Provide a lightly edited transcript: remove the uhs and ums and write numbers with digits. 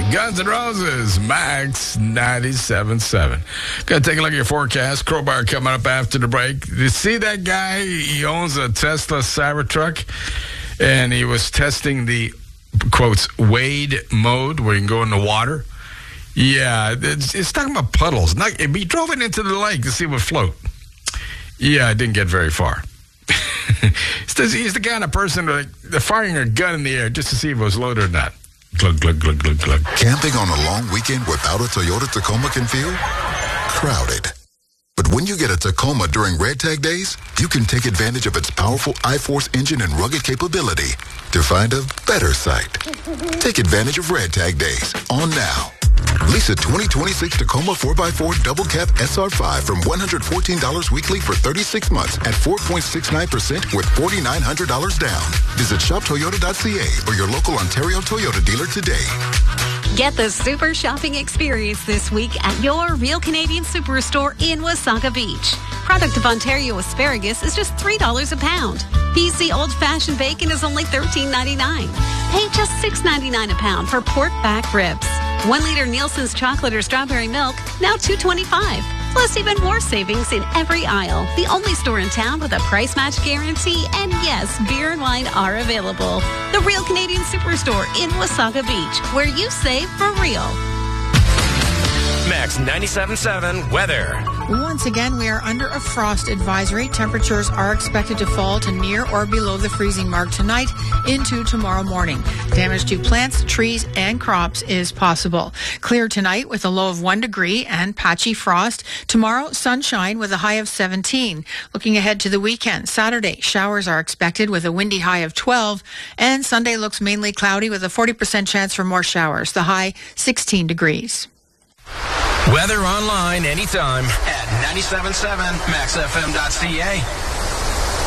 Guns N' Roses, Max 97.7. Gonna take a look at your forecast. Crowbar coming up after the break. You see that guy? He owns a Tesla Cybertruck, and he was testing the, quotes, wade mode, where you can go in the water. Yeah, it's talking about puddles. He drove it into the lake to see what float. Yeah, it didn't get very far. He's the kind of person they're firing a gun in the air just to see if it was loaded or not. Glug, glug, glug, glug, glug. Camping on a long weekend without a Toyota Tacoma can feel crowded. But when you get a Tacoma during Red Tag Days, you can take advantage of its powerful iForce engine and rugged capability to find a better site. Take advantage of Red Tag Days on now. Lease a 2026 Tacoma 4x4 Double Cab SR5 from $114 weekly for 36 months at 4.69% with $4,900 down. Visit shoptoyota.ca or your local Ontario Toyota dealer today. Get the super shopping experience this week at your Real Canadian Superstore in Wasaga Beach. Product of Ontario asparagus is just $3 a pound. PC old-fashioned bacon is only $13.99. Pay just $6.99 a pound for pork back ribs. 1 liter Nielsen's chocolate or strawberry milk, now $2.25. Plus even more savings in every aisle. The only store in town with a price match guarantee. And yes, beer and wine are available. The Real Canadian Superstore in Wasaga Beach, where you save for real. Max 97.7 weather. Once again, we are under a frost advisory. Temperatures are expected to fall to near or below the freezing mark tonight into tomorrow morning. Damage to plants, trees, and crops is possible. Clear tonight with a low of 1 degree and patchy frost. Tomorrow, sunshine with a high of 17. Looking ahead to the weekend, Saturday, showers are expected with a windy high of 12. And Sunday looks mainly cloudy with a 40% chance for more showers. The high, 16 degrees. Weather online anytime at 97.7maxfm.ca.